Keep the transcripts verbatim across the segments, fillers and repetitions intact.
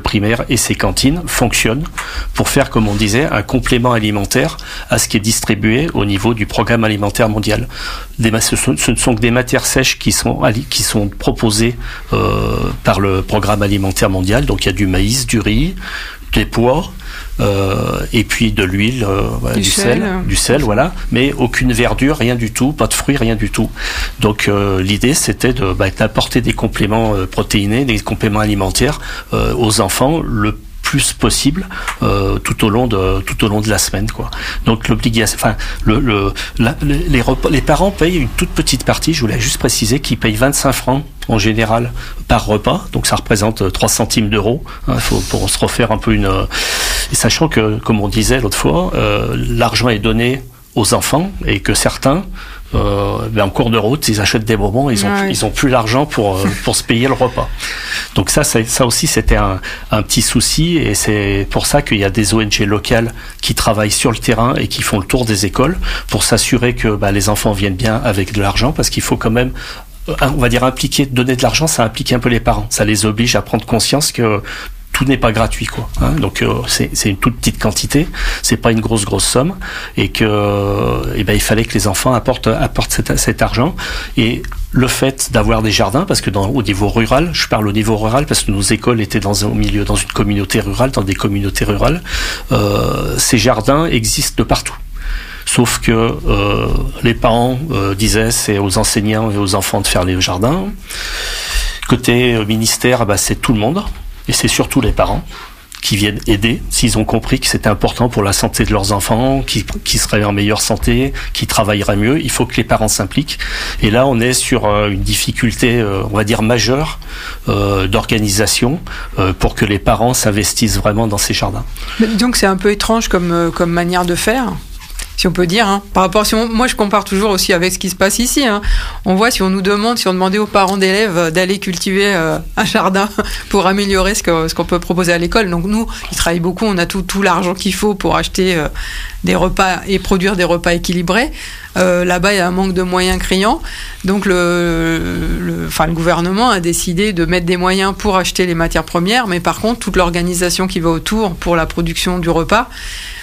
primaires et ses cantines fonctionnent pour faire, comme on disait, un complément alimentaire à ce qui est distribué au niveau du programme alimentaire mondial. Des, ce, sont, ce ne sont que des matières sèches qui sont, qui sont proposées euh, par le programme alimentaire mondial. Donc il y a du maïs, du riz, des pois, euh, et puis de l'huile, euh, voilà, du, du sel, sel du sel, voilà, mais aucune verdure, rien du tout, pas de fruits, rien du tout. Donc euh, l'idée c'était de, bah, d'apporter des compléments euh, protéinés, des compléments alimentaires euh, aux enfants le plus possible euh, tout au long de tout au long de la semaine, quoi. Donc l'obligation, enfin le, le la, les repas, les parents payent une toute petite partie. Je voulais juste préciser qu'ils payent vingt-cinq francs en général par repas, donc ça représente trois centimes d'euros. Il hein, faut pour se refaire un peu une. Et sachant que, comme on disait l'autre fois, euh, l'argent est donné aux enfants et que certains Euh, ben en cours de route, ils achètent des bonbons, ils ont ouais. ils ont plus l'argent pour euh, pour se payer le repas. Donc ça, ça, ça aussi, c'était un, un petit souci, et c'est pour ça qu'il y a des O N G locales qui travaillent sur le terrain et qui font le tour des écoles pour s'assurer que bah, les enfants viennent bien avec de l'argent, parce qu'il faut quand même, on va dire, impliquer, donner de l'argent, ça implique un peu les parents, ça les oblige à prendre conscience que tout n'est pas gratuit, quoi. Hein. Donc euh, c'est, c'est une toute petite quantité, c'est pas une grosse grosse somme, et que eh ben il fallait que les enfants apportent apportent cet, cet argent. Et le fait d'avoir des jardins, parce que dans, au niveau rural, je parle au niveau rural parce que nos écoles étaient dans un milieu, dans une communauté rurale, dans des communautés rurales, euh, ces jardins existent de partout. Sauf que euh, les parents euh, disaient c'est aux enseignants et aux enfants de faire les jardins. Côté euh, ministère, bah, c'est tout le monde. Et c'est surtout les parents qui viennent aider, s'ils ont compris que c'était important pour la santé de leurs enfants, qui, qui seraient en meilleure santé, qui travailleraient mieux. Il faut que les parents s'impliquent. Et là, on est sur une difficulté, on va dire, majeure euh, d'organisation euh, pour que les parents s'investissent vraiment dans ces jardins. Mais donc c'est un peu étrange comme, comme manière de faire, si on peut dire, hein. Par rapport, si on, moi je compare toujours aussi avec ce qui se passe ici, hein. On voit, si on nous demande, si on demandait aux parents d'élèves d'aller cultiver euh, un jardin pour améliorer ce, que, ce qu'on peut proposer à l'école. Donc nous, ils travaillent beaucoup, on a tout, tout l'argent qu'il faut pour acheter euh, des repas et produire des repas équilibrés. Euh, là-bas, il y a un manque de moyens criant. Donc le, le, enfin, le gouvernement a décidé de mettre des moyens pour acheter les matières premières, mais par contre, toute l'organisation qui va autour pour la production du repas,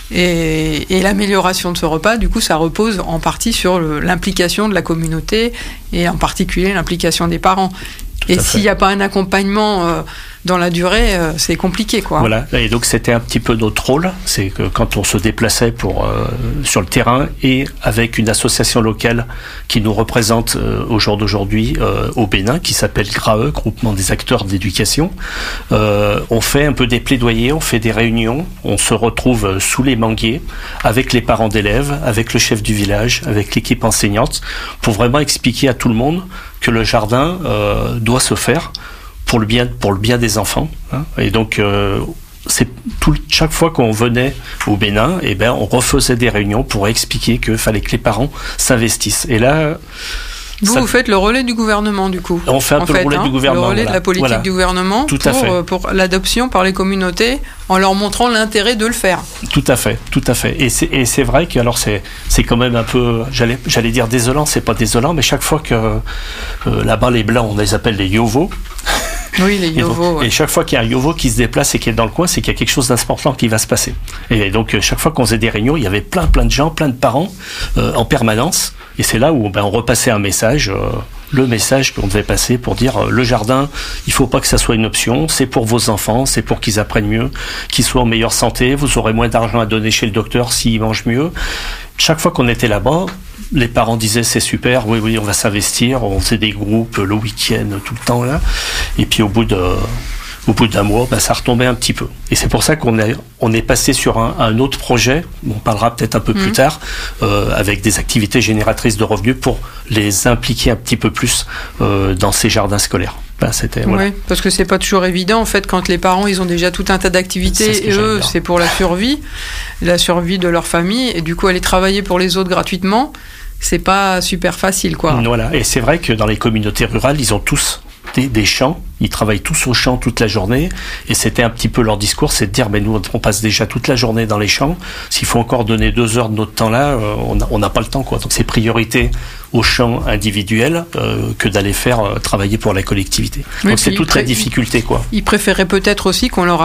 Et, et l'amélioration de ce repas, du coup, ça repose en partie sur le, l'implication de la communauté et en particulier l'implication des parents. Tout et s'il n'y a pas un accompagnement euh, dans la durée, euh, c'est compliqué, quoi. Voilà. Et donc c'était un petit peu notre rôle, c'est que quand on se déplaçait pour euh, sur le terrain et avec une association locale qui nous représente euh, au jour d'aujourd'hui euh, au Bénin, qui s'appelle G R A E, Groupement des acteurs d'éducation, euh, on fait un peu des plaidoyers, on fait des réunions, on se retrouve sous les manguiers avec les parents d'élèves, avec le chef du village, avec l'équipe enseignante, pour vraiment expliquer à tout le monde que le jardin euh, doit se faire pour le bien, pour le bien des enfants. Hein. Et donc, euh, c'est tout, chaque fois qu'on venait au Bénin, eh ben, on refaisait des réunions pour expliquer qu'il fallait que les parents s'investissent. Et là, vous, ça, vous faites le relais du gouvernement, du coup. On fait un peu fait, le relais hein, du gouvernement. Le relais voilà. de la politique voilà. du gouvernement tout pour, à fait. Euh, pour l'adoption par les communautés, en leur montrant l'intérêt de le faire. Tout à fait, tout à fait. Et c'est, et c'est vrai que alors c'est, c'est quand même un peu, j'allais, j'allais dire désolant, c'est pas désolant, mais chaque fois que euh, là-bas les blancs, on les appelle les yovos. Oui, les yovos. Et, donc, ouais. et chaque fois qu'il y a un yovo qui se déplace et qui est dans le coin, c'est qu'il y a quelque chose d'important qui va se passer. Et donc chaque fois qu'on faisait des réunions, il y avait plein, plein de gens, plein de parents euh, en permanence. Et c'est là où ben, on repassait un message. Euh, le message qu'on devait passer pour dire euh, le jardin, il faut pas que ça soit une option, c'est pour vos enfants, c'est pour qu'ils apprennent mieux, qu'ils soient en meilleure santé, vous aurez moins d'argent à donner chez le docteur s'ils mangent mieux. Chaque fois qu'on était là-bas, les parents disaient c'est super, oui oui on va s'investir, on faisait des groupes le week-end tout le temps là, et puis au bout de Au bout d'un mois, ben, ça retombait un petit peu. Et c'est pour ça qu'on est, on est passé sur un, un autre projet, on parlera peut-être un peu mmh. plus tard, euh, avec des activités génératrices de revenus pour les impliquer un petit peu plus euh, dans ces jardins scolaires. Ben, c'était, voilà. Oui, parce que c'est pas toujours évident, en fait, quand les parents, ils ont déjà tout un tas d'activités, et eux, c'est pour la survie, la survie de leur famille, et du coup, aller travailler pour les autres gratuitement, c'est pas super facile, quoi. Voilà, et c'est vrai que dans les communautés rurales, ils ont tous Des, des champs, ils travaillent tous au champ toute la journée, et c'était un petit peu leur discours, c'est de dire mais nous on passe déjà toute la journée dans les champs, s'il faut encore donner deux heures de notre temps là, euh, on n'a pas le temps, quoi. Donc c'est priorité aux champs individuels euh, que d'aller faire euh, travailler pour la collectivité. Oui, donc c'est toute pré- la difficulté, quoi. Ils préféraient peut-être aussi qu'on leur